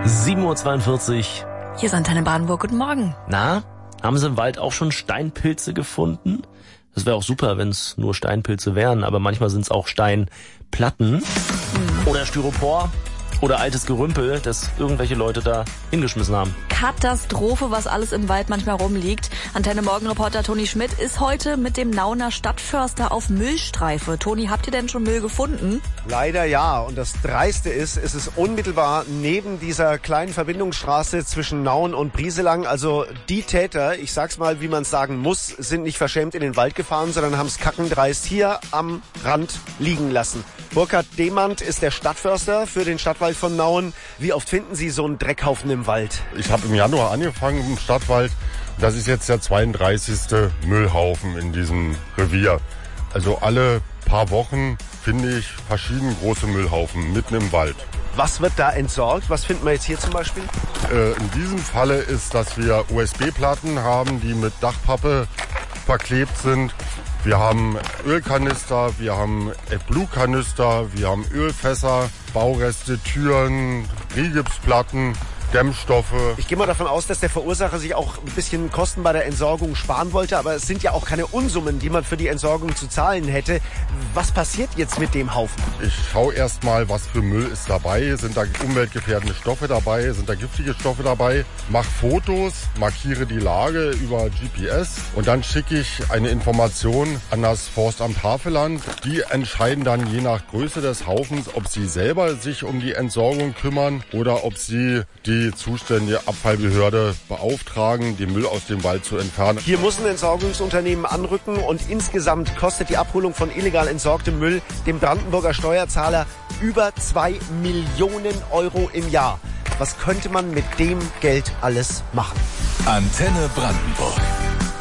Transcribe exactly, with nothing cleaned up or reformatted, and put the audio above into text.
sieben Uhr zweiundvierzig. Hier ist Antenne Brandenburg. Guten Morgen. Na, haben Sie im Wald auch schon Steinpilze gefunden? Das wäre auch super, wenn es nur Steinpilze wären, aber manchmal sind es auch Steinplatten hm. oder Styropor oder altes Gerümpel, das irgendwelche Leute da hingeschmissen haben. Katastrophe, was alles im Wald manchmal rumliegt. Antenne Morgenreporter Toni Schmidt ist heute mit dem Nauner Stadtförster auf Müllstreife. Toni, habt ihr denn schon Müll gefunden? Leider ja. Und das Dreiste ist, es ist unmittelbar neben dieser kleinen Verbindungsstraße zwischen Nauen und Brieselang. Also die Täter, ich sag's mal, wie man es sagen muss, sind nicht verschämt in den Wald gefahren, sondern haben es kackendreist hier am Rand liegen lassen. Burkhard Demand ist der Stadtförster für den Stadtwald von Nauen. Wie oft finden Sie so einen Dreckhaufen im Wald? Ich habe im Januar angefangen im Stadtwald. Das ist jetzt der zweiunddreißigste Müllhaufen in diesem Revier. Also alle paar Wochen finde ich verschiedene große Müllhaufen mitten im Wald. Was wird da entsorgt? Was finden wir jetzt hier zum Beispiel? Äh, in diesem Falle ist, dass wir U S B-Platten haben, die mit Dachpappe verklebt sind. Wir haben Ölkanister, wir haben AdBlue-Kanister, wir haben Ölfässer, Baureste, Türen, Rigipsplatten, Dämmstoffe. Ich gehe mal davon aus, dass der Verursacher sich auch ein bisschen Kosten bei der Entsorgung sparen wollte, aber es sind ja auch keine Unsummen, die man für die Entsorgung zu zahlen hätte. Was passiert jetzt mit dem Haufen? Ich schaue erst mal, was für Müll ist dabei. Sind da umweltgefährdende Stoffe dabei? Sind da giftige Stoffe dabei? Mach Fotos, markiere die Lage über G P S und dann schicke ich eine Information an das Forstamt Havelland. Die entscheiden dann je nach Größe des Haufens, ob sie selber sich um die Entsorgung kümmern oder ob sie die die zuständige Abfallbehörde beauftragen, den Müll aus dem Wald zu entfernen. Hier muss ein Entsorgungsunternehmen anrücken und insgesamt kostet die Abholung von illegal entsorgtem Müll dem Brandenburger Steuerzahler über zwei Millionen Euro im Jahr. Was könnte man mit dem Geld alles machen? Antenne Brandenburg.